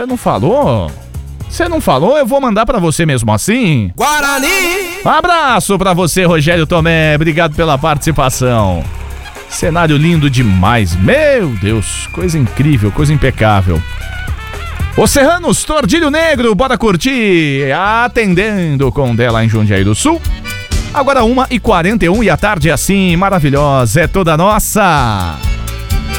Você não falou? Você não falou? Eu vou mandar pra você mesmo assim. Guarani! Abraço pra você, Rogério Tomé. Obrigado pela participação. Cenário lindo demais. Meu Deus, coisa incrível, coisa impecável. Os Serranos, Tordilho Negro, bora curtir. Atendendo com dela em Jundiaí do Sul. Agora 1h41 e a tarde assim, maravilhosa, é toda nossa.